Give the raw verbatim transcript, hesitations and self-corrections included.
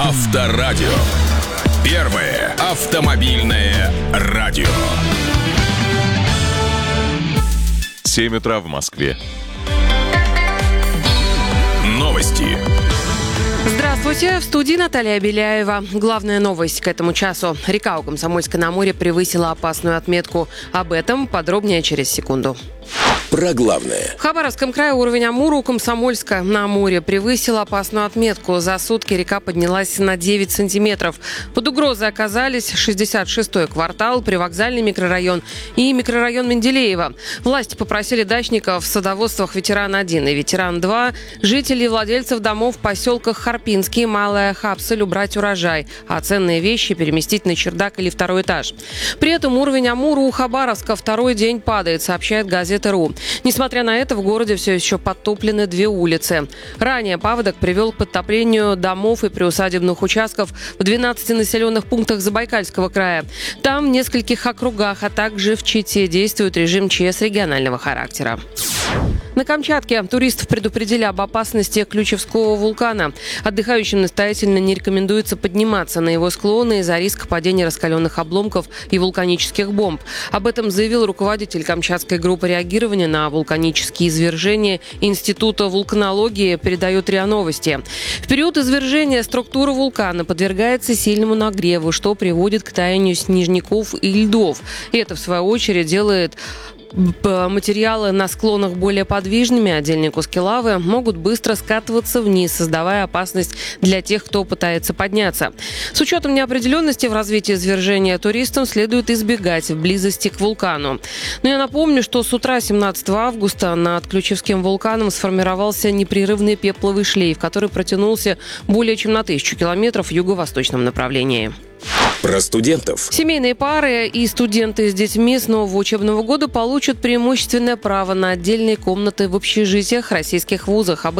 Авторадио. Первое автомобильное радио. семь утра в Москве. Новости. Здравствуйте, в студии Наталья Беляева. Главная новость к этому часу. Река у Комсомольска-на-Амуре превысила опасную отметку. Об этом подробнее через секунду. Про главное. В Хабаровском крае уровень Амура у Комсомольска-на-Амуре превысил опасную отметку. За сутки река поднялась на девять сантиметров. Под угрозой оказались шестьдесят шестой квартал, привокзальный микрорайон и микрорайон Менделеева. Власти попросили дачников в садоводствах «Ветеран-один» и «Ветеран-два», жителей и владельцев домов в поселках Харпинский и Малая Хапсель убрать урожай, а ценные вещи переместить на чердак или второй этаж. При этом уровень Амура у Хабаровска второй день падает, сообщает газета «Ру». Несмотря на это, в городе все еще подтоплены две улицы. Ранее паводок привел к подтоплению домов и приусадебных участков в двенадцати населенных пунктах Забайкальского края. Там в нескольких округах, а также в Чите действует режим ЧС регионального характера. На Камчатке туристов предупредили об опасности Ключевского вулкана. Отдыхающим настоятельно не рекомендуется подниматься на его склоны из-за риска падения раскаленных обломков и вулканических бомб. Об этом заявил руководитель Камчатской группы реагирования на вулканические извержения Института вулканологии, передает РИА Новости. В период извержения структура вулкана подвергается сильному нагреву, что приводит к таянию снежников и льдов. И это, в свою очередь, делает материалы на склонах более подвижными, отдельные куски лавы могут быстро скатываться вниз, создавая опасность для тех, кто пытается подняться. С учетом неопределенности в развитии извержения туристам следует избегать близости к вулкану. Но я напомню, что с утра семнадцатого августа над Ключевским вулканом сформировался непрерывный пепловый шлейф, который протянулся более чем на тысячу километров в юго-восточном направлении. Про студентов. Семейные пары и студенты с детьми с нового учебного года получат преимущественное право на отдельные комнаты в общежитиях российских вузах. Об